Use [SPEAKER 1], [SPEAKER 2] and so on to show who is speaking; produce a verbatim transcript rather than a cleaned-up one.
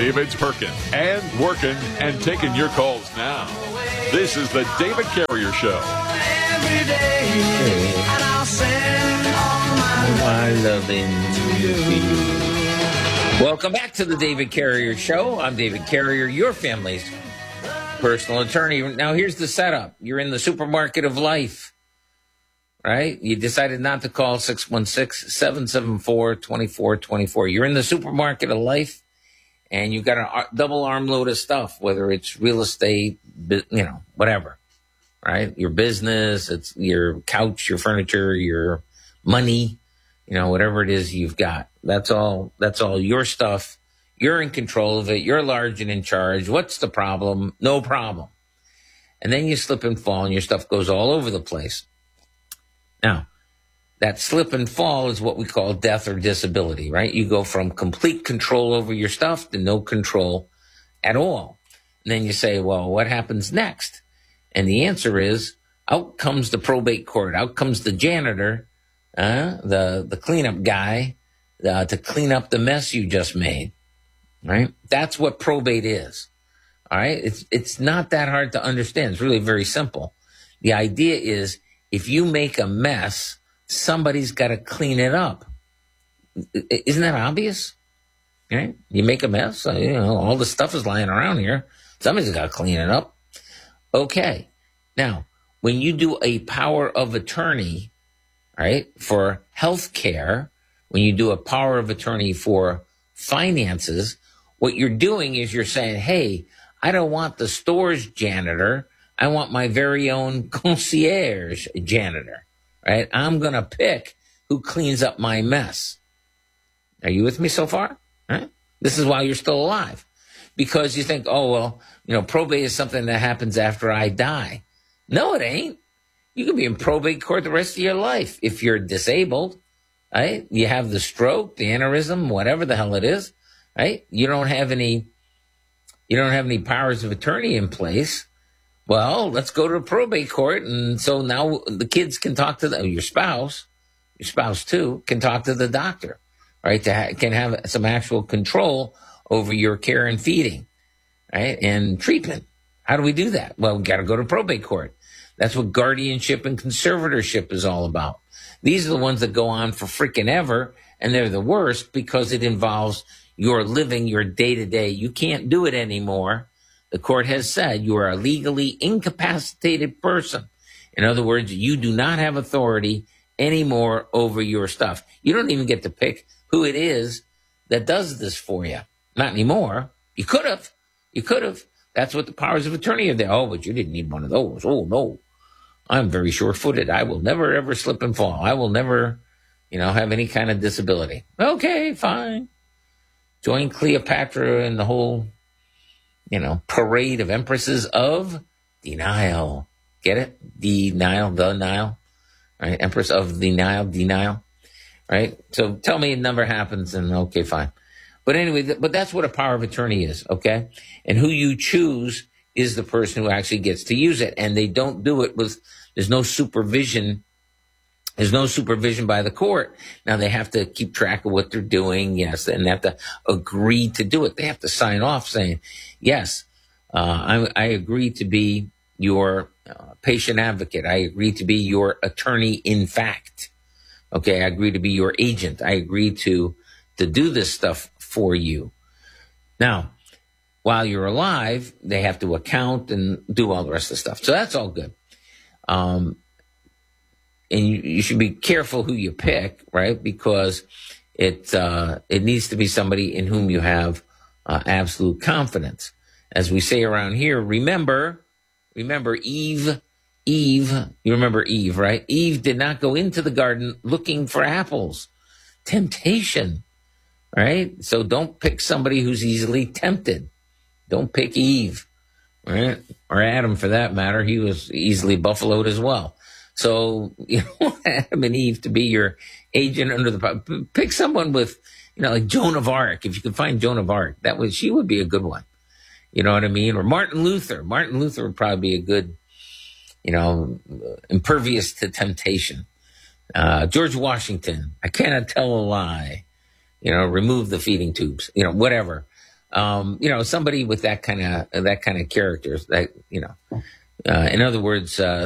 [SPEAKER 1] David's perking and working and taking your calls now. This is the David Carrier Show.
[SPEAKER 2] Every day, and I'll send all my
[SPEAKER 3] My loving to you. Welcome back to the David Carrier Show. I'm David Carrier, your family's personal attorney. Now, here's the setup. You're in the supermarket of life, right? You decided not to call six one six, seven seven four, two four two four. You're in the supermarket of life, and you've got a double armload of stuff, whether it's real estate, you know, whatever, right? Your business, it's your couch, your furniture, your money, you know, whatever it is you've got. That's all, that's all your stuff. You're in control of it. You're large and in charge. What's the problem? No problem. And then you slip and fall and your stuff goes all over the place. Now, that slip and fall is what we call death or disability, right? You go from complete control over your stuff to no control at all. And then you say, well, what happens next? And the answer is, out comes the probate court. Out comes the janitor, uh, the, the cleanup guy, uh, to clean up the mess you just made, right? That's what probate is, all right? It's, it's not that hard to understand. It's really very simple. The idea is, if you make a mess, somebody's got to clean it up. Isn't that obvious? Right? You make a mess, you know, all the stuff is lying around here. Somebody's got to clean it up. Okay. Now, when you do a power of attorney, right, for health care, when you do a power of attorney for finances, what you're doing is you're saying, hey, I don't want the store's janitor. I want my very own concierge janitor, right? I'm going to pick who cleans up my mess. Are you with me so far? Right? This is why you're still alive. Because you think, oh, well, you know, probate is something that happens after I die. No, it ain't. You can be in probate court the rest of your life if you're disabled, right? You have the stroke, the aneurysm, whatever the hell it is, right? You don't have any, you don't have any powers of attorney in place. Well, let's go to the probate court. And so now the kids can talk to the, your spouse, your spouse too, can talk to the doctor, right? To ha- can have some actual control over your care and feeding, right? And treatment. How do we do that? Well, we got to go to probate court. That's what guardianship and conservatorship is all about. These are the ones that go on for freaking ever, and they're the worst because it involves your living your day-to-day. You can't do it anymore. The court has said you are a legally incapacitated person. In other words, you do not have authority anymore over your stuff. You don't even get to pick who it is that does this for you. Not anymore. You could have. You could have. That's what the powers of attorney are there. Oh, but you didn't need one of those. Oh, no. I'm very sure-footed. I will never, ever slip and fall. I will never, you know, have any kind of disability. Okay, fine. Join Cleopatra and the whole, you know, parade of empresses of denial. Get it? Denial, the Nile. Right? Empress of the Nile, denial. Right? So tell me it never happens and okay, fine. But anyway, th- but that's what a power of attorney is, okay? And who you choose is the person who actually gets to use it. And they don't do it with, there's no supervision. There's no supervision by the court. Now they have to keep track of what they're doing, yes, and they have to agree to do it. They have to sign off saying, yes, uh, I, I agree to be your uh, patient advocate. I agree to be your attorney in fact. Okay, I agree to be your agent. I agree to to do this stuff for you. Now, while you're alive, they have to account and do all the rest of the stuff. So that's all good. Um, and you, you should be careful who you pick, right? Because it uh, it needs to be somebody in whom you have uh, absolute confidence. As we say around here, remember, remember Eve, Eve, you remember Eve, right? Eve did not go into the garden looking for apples. Temptation, right? So don't pick somebody who's easily tempted. Don't pick Eve, right? Or Adam for that matter. He was easily buffaloed as well. So you know, Adam and Eve to be your agent under the, pick someone with, you know, like Joan of Arc. If you can find Joan of Arc, that was, she would be a good one. You know what I mean? Or Martin Luther. Martin Luther would probably be a good, you know, impervious to temptation. Uh, George Washington. I cannot tell a lie. You know, remove the feeding tubes. You know, whatever. Um, you know, somebody with that kind of that kind of characters. That you know, uh, in other words, uh,